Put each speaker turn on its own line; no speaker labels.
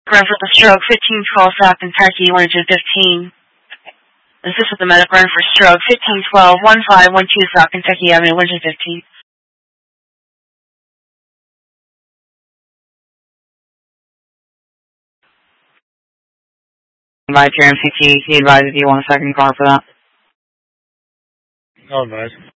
Run for the stroke, 1512 South Kentucky, Engine 15. Assist with the medic run for stroke, 1512 1512 South Kentucky Avenue, Engine 15. Invite your MCT. He advises you want a second car for that.
Oh, nice.